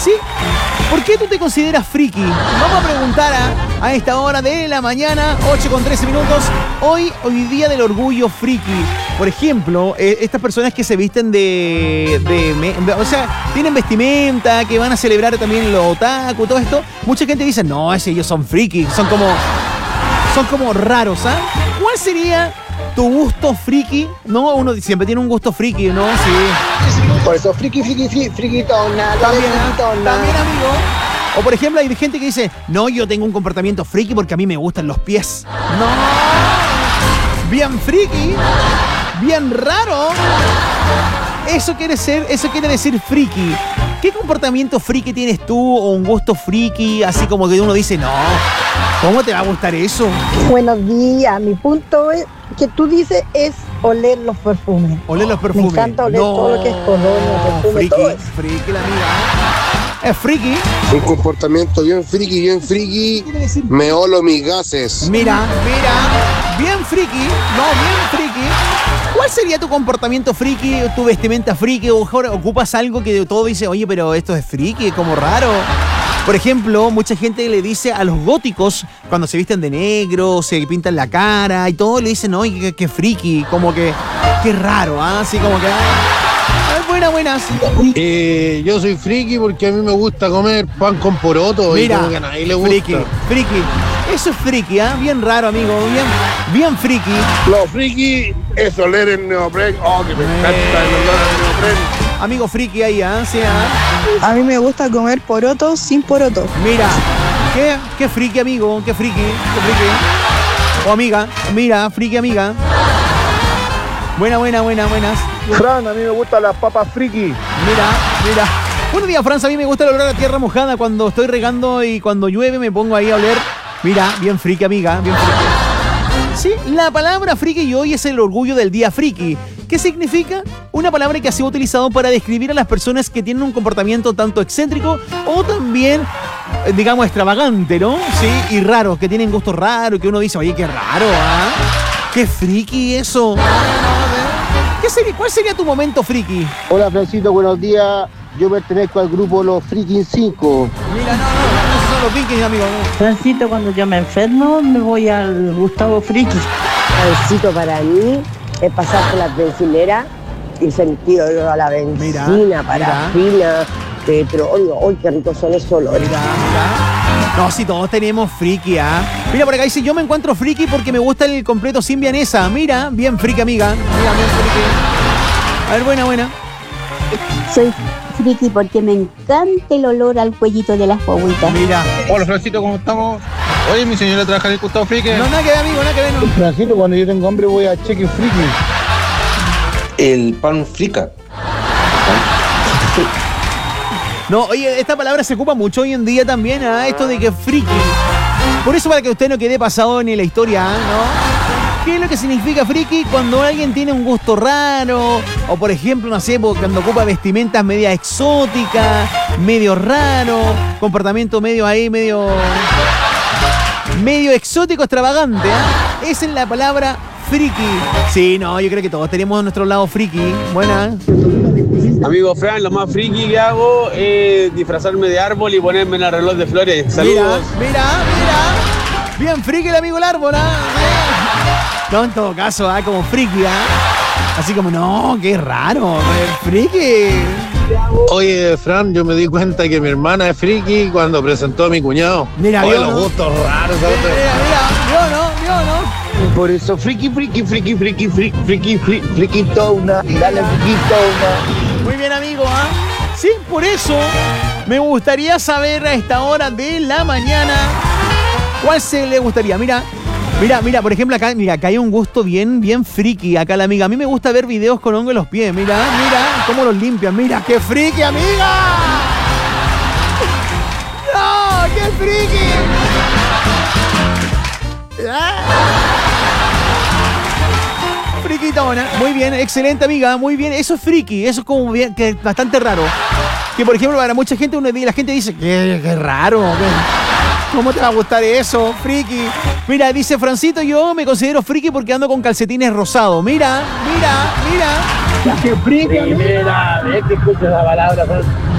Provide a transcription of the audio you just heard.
¿Sí? ¿Por qué tú te consideras friki? Vamos a preguntar a esta hora de la mañana, 8:13 minutos. Hoy día del orgullo friki. Por ejemplo, estas personas que se visten o sea, tienen vestimenta, que van a celebrar también los otaku, todo esto. Mucha gente dice, no, ellos son friki, son como raros, ¿ah? ¿Cuál sería tu gusto friki? No, uno siempre tiene un gusto friki, ¿no? Sí. Por eso, frikitona. También, amigo. O por ejemplo, hay gente que dice, no, yo tengo un comportamiento friki porque a mí me gustan los pies. No. Bien friki. Bien raro. Eso quiere decir friki. ¿Qué comportamiento friki tienes tú o un gusto friki? Así como que uno dice, no, ¿cómo te va a gustar eso? Buenos días. Mi punto es que tú dices es oler los perfumes. Oler los perfumes. Me encanta oler todo lo que es colonia, perfume, friki, todo eso. Friki la amiga. Es friki. Un comportamiento bien friki. Me olo mis gases. Mira. Bien friki. No, bien friki. ¿Cuál sería tu comportamiento friki, tu vestimenta friki? O mejor ocupas algo que todo dice, oye, pero esto es friki, es como raro. Por ejemplo, mucha gente le dice a los góticos, cuando se visten de negro, se pintan la cara y todo, le dicen, oye, qué friki, como que, qué raro, ¿ah? Así como que, buenas. Yo soy friki porque a mí me gusta comer pan con poroto. Mira, y como que a nadie le gusta. Friki. Eso es friki, ¿ah? Bien raro, amigo, bien friki. Lo friki es oler el neopren. Oh, que me encanta el olor al neopren. Amigo friki ahí, ¿ah? Sí, A mí me gusta comer porotos sin poroto. Mira, qué friki, amigo, qué friki. O amiga, mira, friki, amiga. Buenas. Fran, a mí me gustan las papas friki. Mira. Buenos días, Franz, a mí me gusta el olor a tierra mojada cuando estoy regando y cuando llueve me pongo ahí a oler. Mira, bien friki, amiga, bien friki. Sí, la palabra friki y hoy es el orgullo del día friki. ¿Qué significa? Una palabra que ha sido utilizado para describir a las personas que tienen un comportamiento tanto excéntrico o también, digamos, extravagante, ¿no? Sí, y raro, que tienen gustos raros, que uno dice, oye, qué raro, ¿ah? Qué friki eso. ¿Cuál sería tu momento friki? Hola, Francito, buenos días. Yo pertenezco al grupo Los Freaking 5. Mira, no, esos son los vikings, amigo. Francito, cuando yo me enfermo, me voy al Gustavo Friki. Francito, para mí es pasar por las bencineras y sentir olor a la benzina, parafina, petróleo. ¡Ay, qué ricos son esos olores! Mira. No, si todos tenemos friki, ¿ah? Mira, por acá dice, yo me encuentro friki porque me gusta el completo sin vienesa. Mira, bien friki, amiga. Mira, bien friki. A ver, buena. Soy friki porque me encanta el olor al cuellito de las guaguitas. Mira. Hola, Francito, ¿cómo estamos? Oye, mi señora trabaja en el Gustavo Friki. No, nada que ver, amigo, nada que ver. No. Francito, cuando yo tengo hambre voy a Cheque Friki. El pan frica. No, oye, esta palabra se ocupa mucho hoy en día también, ¿ah? Esto de que friki. Por eso, para que usted no quede pasado en la historia, ¿no? ¿Qué es lo que significa friki? Cuando alguien tiene un gusto raro, o por ejemplo, no sé, cuando ocupa vestimentas media exóticas, medio raro, comportamiento medio exótico, extravagante, ¿eh? Esa es la palabra friki. Sí, no, yo creo que todos tenemos nuestro lado friki. Buena. Amigo Fran, lo más friki que hago es disfrazarme de árbol y ponerme en el reloj de flores. Saludos. Mira. Bien friki el amigo el árbol, ¿ah? No, en todo caso, como friki, ¿ah? Así como, no, qué raro, friki. Oye, Fran, yo me di cuenta que mi hermana es friki cuando presentó a mi cuñado. Mira, oye, los gustos raros. Mira, vio no. Por eso, friki, tona. Dale, friki, tona. Muy bien, amigo, ¿ah? Sí, por eso me gustaría saber a esta hora de la mañana cuál se le gustaría. Mira, por ejemplo, acá hay un gusto bien friki. Acá la amiga. A mí me gusta ver videos con hongo en los pies. Mira cómo los limpian. Mira, qué friki, amiga. No, qué friki. Friquitona. Muy bien, excelente, amiga. Muy bien. Eso es friki. Eso es como bien, que bastante raro. Que por ejemplo, para mucha gente, la gente dice, qué raro. ¿Cómo te va a gustar eso, friki? Mira, dice Francito, yo me considero friki porque ando con calcetines rosados. Mira. ¡Qué friki! Primera vez que escucho esa palabra,